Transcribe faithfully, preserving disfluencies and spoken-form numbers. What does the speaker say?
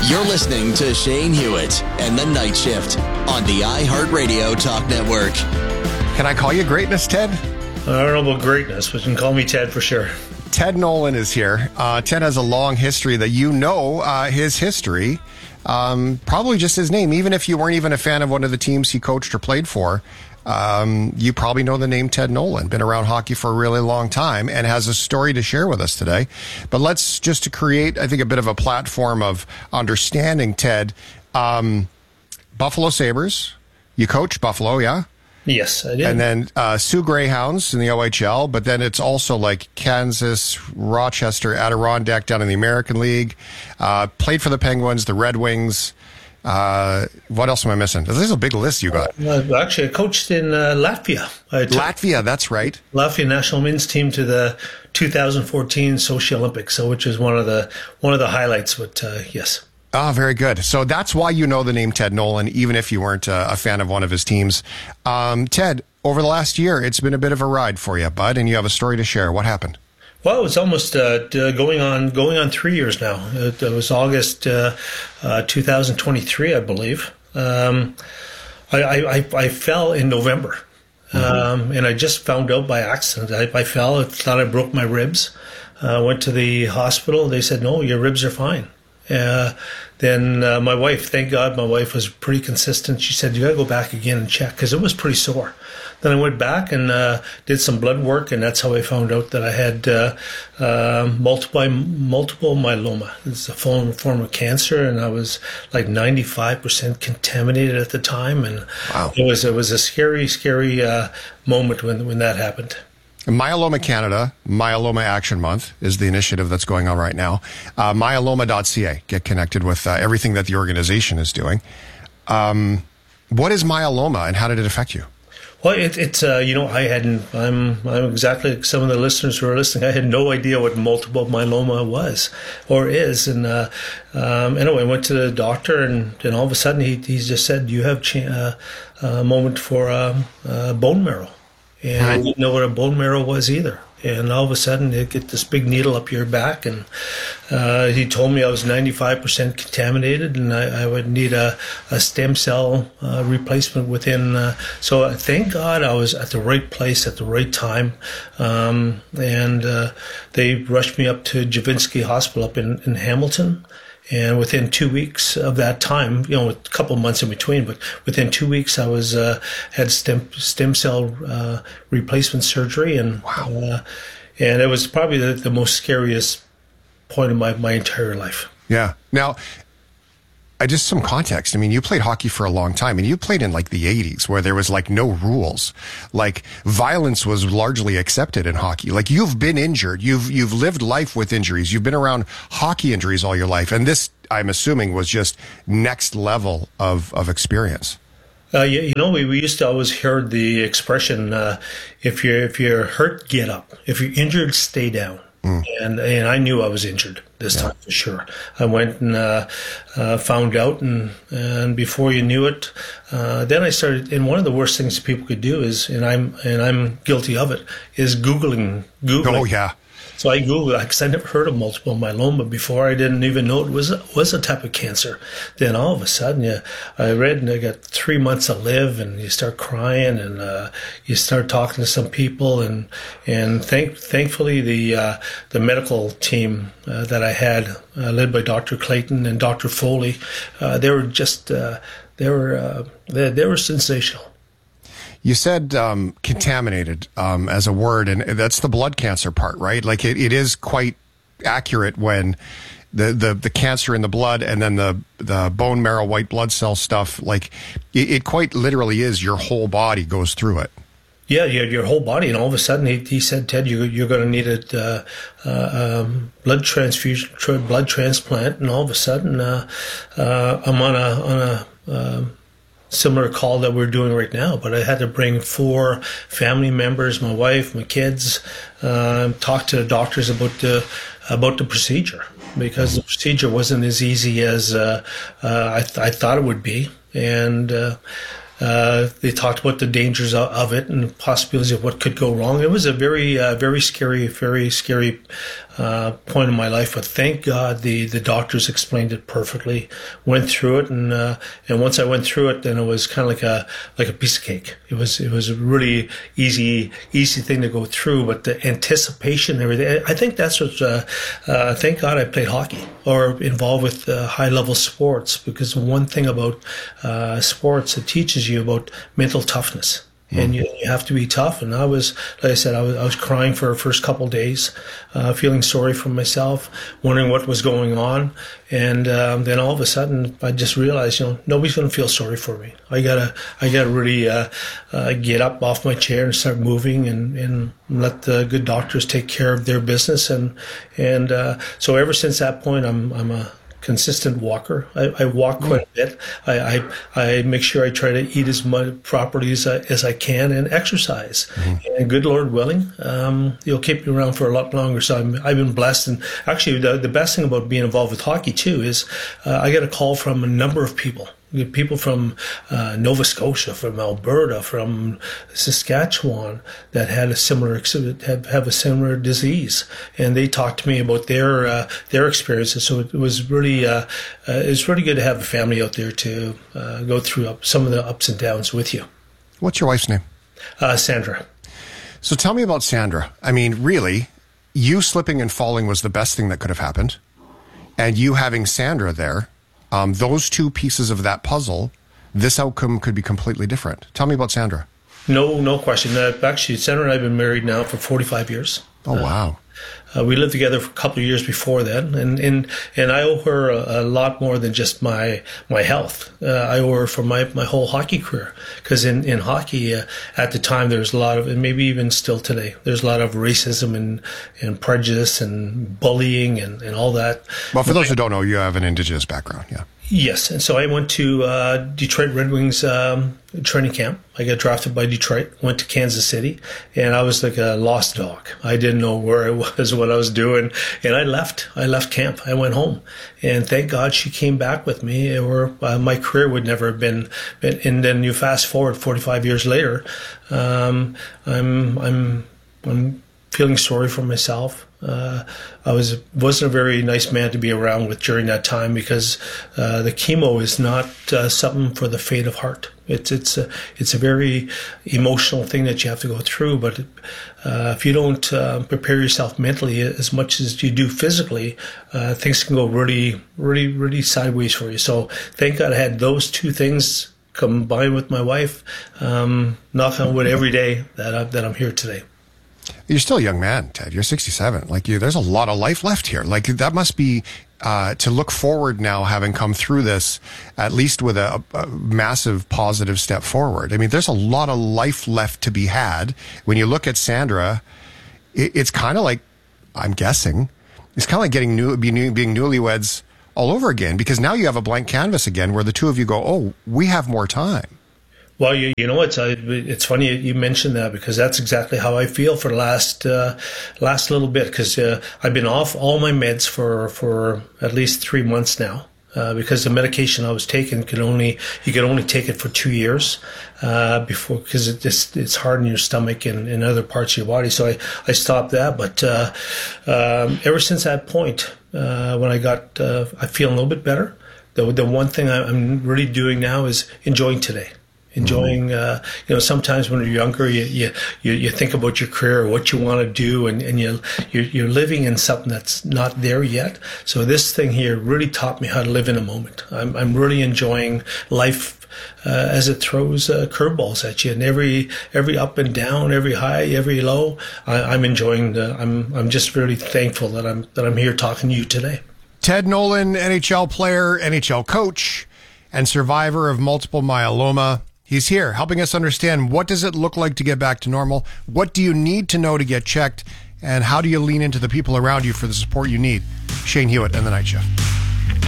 You're listening to Shane Hewitt and The Night Shift on the iHeartRadio Talk Network. Can I call you greatness, Ted? I don't know about greatness, but you can call me Ted for sure. Ted Nolan is here. Uh, Ted has a long history that you know uh, his history, um, probably just his name. Even if you weren't even a fan of one of the teams he coached or played for, um, you probably know the name Ted Nolan. Been around hockey for a really long time and has a story to share with us today. But let's just to create, I think, a bit of a platform of understanding Ted. Um, Buffalo Sabres. You coached Buffalo, yeah? Yes, I did. And then uh, Sioux Greyhounds in the O H L, but then it's also like Kansas, Rochester, Adirondack down in the American League. Uh, played for the Penguins, the Red Wings. Uh, what else am I missing? This is a big list you got. Uh, actually, I coached in uh, Latvia. I took Latvia, that's right. Latvia national men's team to the two thousand fourteen Sochi Olympics, so which is one of the one of the highlights. But uh, yes. Oh, very good. So that's why you know the name Ted Nolan, even if you weren't uh, a fan of one of his teams. Um, Ted, over the last year, it's been a bit of a ride for you, bud, and you have a story to share. What happened? Well, it's almost uh, going on going on three years now. It, it was August uh, uh, two thousand twenty-three, I believe. Um, I, I, I fell in November, mm-hmm. um, and I just found out by accident. I, I fell. I thought I broke my ribs. I uh, went to the hospital. They said, no, your ribs are fine. Uh, then uh, my wife, thank God, my wife was pretty consistent. She said, you got to go back again and check, because it was pretty sore. Then I went back and uh, did some blood work, and that's how I found out that I had uh, uh, multiple, multiple myeloma. It's a form, form of cancer, and I was like ninety-five percent contaminated at the time. And wow. it was it was a scary, scary uh, moment when when that happened. Myeloma Canada, Myeloma Action Month is the initiative that's going on right now. Uh, myeloma dot c a. Get connected with uh, everything that the organization is doing. Um, what is myeloma and how did it affect you? Well, it, it's, uh, you know, I hadn't, I'm, I'm exactly like some of the listeners who are listening. I had no idea what multiple myeloma was or is. And, uh, um, anyway, I went to the doctor and, and all of a sudden he, he just said, you have ch- uh, a moment for um, uh, bone marrow. And I didn't know what a bone marrow was either. And all of a sudden, they get this big needle up your back. And uh, he told me I was ninety-five percent contaminated and I, I would need a, a stem cell uh, replacement within. Uh, so uh, thank God I was at the right place at the right time. Um, and uh, they rushed me up to Javinsky Hospital up in, in Hamilton. And within two weeks of that time, you know, a couple of months in between, but within two weeks, I was uh, had stem stem cell uh, replacement surgery, and wow. uh, and it was probably the, the most scariest point of my, my entire life. Yeah. Now, I just some context. I mean, you played hockey for a long time, and you played in like the eighties, where there was like no rules. Like violence was largely accepted in hockey. Like you've been injured, you've you've lived life with injuries, you've been around hockey injuries all your life, and this, I'm assuming, was just next level of of experience. Uh, you, you know, we, we used to always hear the expression, uh, "If you're if you're hurt, get up. If you're injured, stay down." Mm. And and I knew I was injured this yeah. time for sure. I went and uh, uh, found out, and and before you knew it, uh, then I started. And one of the worst things people could do is, and I'm and I'm guilty of it, is googling googling. Oh yeah. So I Googled it because I never heard of multiple myeloma before. I didn't even know it was a, was a type of cancer. Then all of a sudden, yeah, I read and I got three months to live, and you start crying, and uh, you start talking to some people, and and thank thankfully the uh, the medical team uh, that I had, uh, led by Doctor Clayton and Doctor Foley, uh, they were just uh, they were uh, they, they were sensational. You said um, contaminated um, as a word, and that's the blood cancer part, right? Like it, it is quite accurate when the, the, the cancer in the blood and then the, the bone marrow white blood cell stuff, like it, it quite literally is your whole body goes through it. Yeah, your, your whole body, and all of a sudden he, he said, Ted, you, you're going to need a uh, uh, um, blood transfusion, tra- blood transplant, and all of a sudden uh, uh, I'm on a on a uh, similar call that we're doing right now, but I had to bring four family members, my wife, my kids, uh, talk to the doctors about the about the procedure, because the procedure wasn't as easy as uh, uh, I, th- I thought it would be, and uh, uh, they talked about the dangers of, of it and possibilities of what could go wrong. It was a very, uh, very scary, very scary uh, point in my life. But thank God the, the doctors explained it perfectly. Went through it, and uh, and once I went through it, then it was kind of like a like a piece of cake. It was it was a really easy easy thing to go through. But the anticipation and everything, I think that's what. Uh, uh, thank God I played hockey or involved with uh, high level sports, because one thing about uh, sports, it teaches you about mental toughness. And you, you have to be tough. And I was, like I said, I was, I was crying for the first couple of days, uh, feeling sorry for myself, wondering what was going on. And um, then all of a sudden, I just realized, you know, nobody's going to feel sorry for me. I gotta, I gotta really uh, uh, get up off my chair and start moving, and, and let the good doctors take care of their business. And and uh, so ever since that point, I'm I'm a consistent walker. I, I walk quite a bit. I, I I make sure I try to eat as much properly as I, as I can, and exercise. Mm-hmm. And good Lord willing, um, you'll keep me around for a lot longer. So I'm, I've been blessed. And actually, the, the best thing about being involved with hockey too is uh, I get a call from a number of people. People from uh, Nova Scotia, from Alberta, from Saskatchewan that had a similar have, have a similar disease, and they talked to me about their uh, their experiences. So it was really uh, uh, it was really good to have a family out there to uh, go through up, some of the ups and downs with you. What's your wife's name? Uh, Sandra. So tell me about Sandra. I mean, really, you slipping and falling was the best thing that could have happened, and you having Sandra there. Um, those two pieces of that puzzle, this outcome could be completely different. Tell me about Sandra. No, no question. Uh, actually, Sandra and I have been married now for forty-five years. Oh, wow. Uh, we lived together for a couple of years before then, and and, and I owe her a, a lot more than just my my health. Uh, I owe her for my, my whole hockey career, because in, in hockey, uh, at the time, there was a lot of, and maybe even still today, there's a lot of racism and, and prejudice and bullying and, and all that. Well, for those who don't know, you have an Indigenous background, yeah. Yes, and so I went to uh, Detroit Red Wings um, training camp. I got drafted by Detroit, went to Kansas City, and I was like a lost dog. I didn't know where I was, what I was doing, and I left. I left camp. I went home, and thank God she came back with me, or uh, my career would never have been. And then you fast forward forty-five years later, um, I'm I'm I'm feeling sorry for myself. Uh, I was wasn't a very nice man to be around with during that time, because uh, the chemo is not uh, something for the faint of heart. It's it's a it's a very emotional thing that you have to go through. But uh, if you don't uh, prepare yourself mentally as much as you do physically, uh, things can go really really really sideways for you. So thank God I had those two things combined with my wife. Um, knock on wood every day that I, that I'm here today. You're still a young man, Ted. You're sixty-seven. Like you, there's a lot of life left here. Like that must be uh, to look forward now, having come through this, at least with a, a massive positive step forward. I mean, there's a lot of life left to be had. When you look at Sandra, it, it's kind of like, I'm guessing, it's kind of like getting new, being, being newlyweds all over again, because now you have a blank canvas again, where the two of you go, oh, we have more time. Well, you, you know, it's uh, it's funny you mentioned that, because that's exactly how I feel for the last uh, last little bit, because uh, I've been off all my meds for, for at least three months now, uh, because the medication I was taking could only you could only take it for two years uh, before, because it just it's hard in your stomach and in other parts of your body. So I, I stopped that, but uh, um, ever since that point, uh, when I got uh, I feel a little bit better. The the one thing I'm really doing now is enjoying today. Enjoying, uh, you know, sometimes when you're younger, you, you, you, you think about your career, or what you want to do, and, and you, you're, you're living in something that's not there yet. So this thing here really taught me how to live in a moment. I'm, I'm really enjoying life uh, as it throws uh, curveballs at you, and every every up and down, every high, every low. I, I'm enjoying. The, I'm I'm just really thankful that I'm that I'm here talking to you today. Ted Nolan, N H L player, N H L coach, and survivor of multiple myeloma. He's here helping us understand, what does it look like to get back to normal? What do you need to know to get checked? And how do you lean into the people around you for the support you need? Shane Hewitt and The Night Shift.